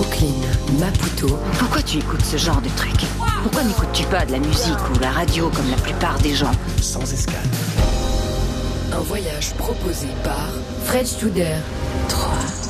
Brooklyn, Maputo. Pourquoi tu écoutes ce genre de truc? Pourquoi n'écoutes-tu pas de la musique ou la radio comme la plupart des gens? Sans escale. Un voyage proposé par Fred Studer. 3,